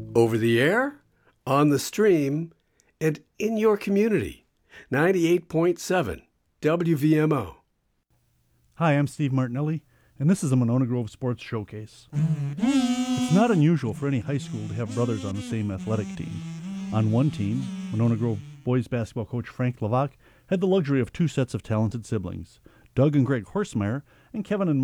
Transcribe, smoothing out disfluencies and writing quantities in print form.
Over the air, on the stream, and in your community. 98.7 WVMO. Hi, I'm Steve Martinelli, and this is the Monona Grove Sports Showcase. It's not unusual for any high school to have brothers on the same athletic team. On one team, Monona Grove boys basketball coach Frank Levac had the luxury of two sets of talented siblings, Doug and Greg Horsemeyer, and Kevin and